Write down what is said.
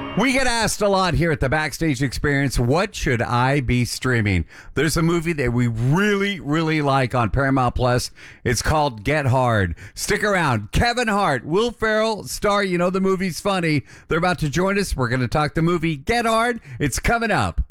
We get asked a lot here at the Backstage Experience, what should I be streaming? There's a movie that we really, really like on Paramount Plus. It's called Get Hard. Stick around. Kevin Hart, Will Ferrell, star, you know the movie's funny. They're about to join us. We're going to talk the movie Get Hard. It's coming up.